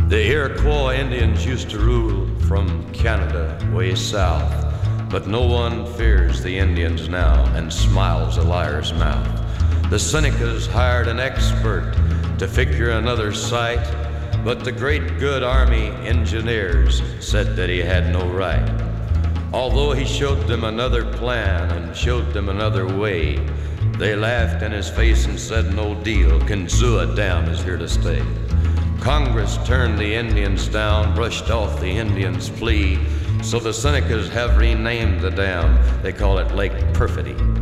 The Iroquois Indians used to rule from Canada way south, but no one fears the Indians now and smiles a liar's mouth. The Senecas hired an expert to figure another site, but the great good army engineers said that he had no right. Although he showed them another plan and showed them another way, they laughed in his face and said no deal, Kinzua Dam is here to stay. Congress turned the Indians down, brushed off the Indians' plea, so the Senecas have renamed the dam. They call it Lake Perfidy.